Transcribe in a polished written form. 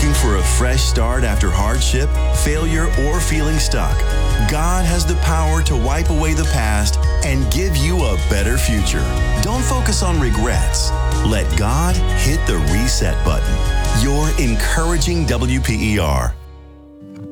Looking for a fresh start after hardship, failure, or feeling stuck? God has the power to wipe away the past and give you a better future. Don't focus on regrets. Let God hit the reset button. Your encouraging WPER.